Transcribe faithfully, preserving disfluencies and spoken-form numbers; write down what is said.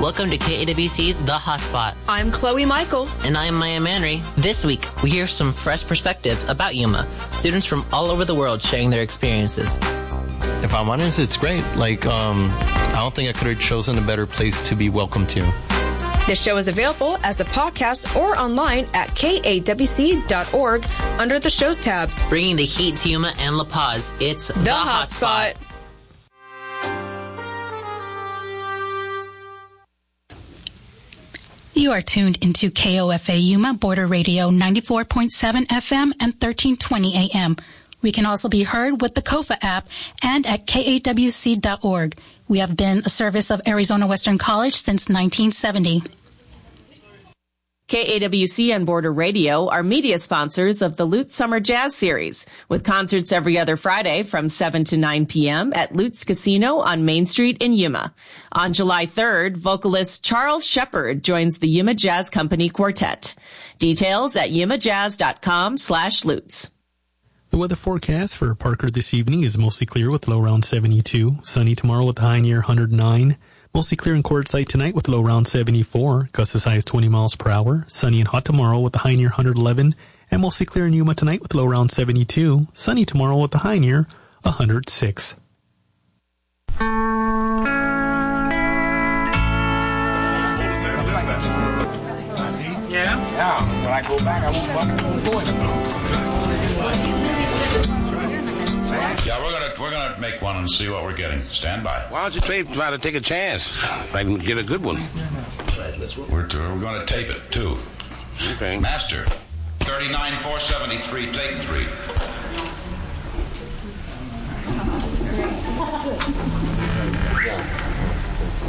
Welcome to K A W C's The Hotspot. I'm Chloe Michael. And I'm Maya Manry. This week, we hear some fresh perspectives about Yuma. Students from all over the world sharing their experiences. If I'm honest, it's great. Like, um, I don't think I could have chosen a better place to be welcome to. This show is available as a podcast or online at K A W C dot org under the Shows tab. Bringing the heat to Yuma and La Paz, it's The, the Hotspot. Hotspot. You are tuned into K O F A Yuma Border Radio ninety-four point seven F M and thirteen twenty A M. We can also be heard with the Kofa app and at K A W C dot org. We have been a service of Arizona Western College since nineteen seventy. K A W C and Border Radio are media sponsors of the Lutz Summer Jazz Series, with concerts every other Friday from seven to nine p.m. at Lutz Casino on Main Street in Yuma. On July third, vocalist Charles Shepard joins the Yuma Jazz Company Quartet. Details at yumajazz.com slash Lutz. The weather forecast for Parker this evening is mostly clear with low around seventy-two. Sunny tomorrow with a high near one hundred nine. Mostly clear in Quartzsite tonight with low around seventy-four. Gusts as high as twenty miles per hour. Sunny and hot tomorrow with a high near one hundred eleven. And mostly clear in Yuma tonight with low around seventy-two. Sunny tomorrow with a high near one hundred six. Yeah? Yeah. When I go back, I won't go in. Yeah, we're gonna we're gonna make one and see what we're getting. Stand by. Why don't you try, try to take a chance? I can get a good one. We're we're gonna tape it too. Okay. Master, thirty-nine four seventy-three, take three.